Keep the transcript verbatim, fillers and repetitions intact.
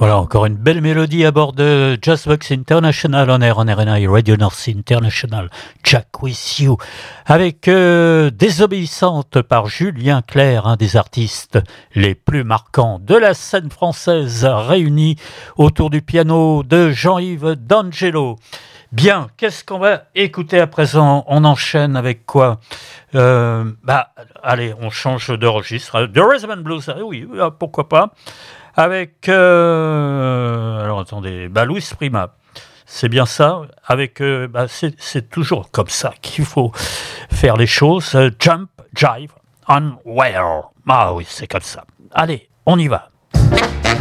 Voilà, encore une belle mélodie à bord de Jazzbox International on air, on R N I Radio North International, Jack with you, avec euh, Désobéissante par Julien Clerc, un des artistes les plus marquants de la scène française, réunis autour du piano de Jean-Yves D'Angelo. Bien, qu'est-ce qu'on va écouter à présent? On enchaîne avec quoi? euh, Bah, allez, on change de registre. The Rhythm and Blues, ah oui, pourquoi pas? Avec, euh, alors attendez, bah Louis Prima, c'est bien ça. Avec, euh, bah c'est, c'est toujours comme ça qu'il faut faire les choses. Jump, jive, and where. Ah oui, c'est comme ça. Allez, on y va.